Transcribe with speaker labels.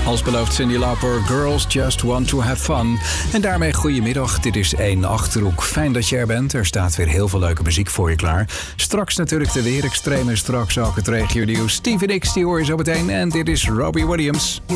Speaker 1: Als beloofd Cyndi Lauper, Girls Just Want To Have Fun. En daarmee goedemiddag, dit is 1 Achterhoek. Fijn dat je er bent, er staat weer heel veel leuke muziek voor je klaar. Straks natuurlijk de weerextreem en straks ook het regio-nieuws. Stevie Nicks, die hoor je zo meteen. En dit is Robbie Williams.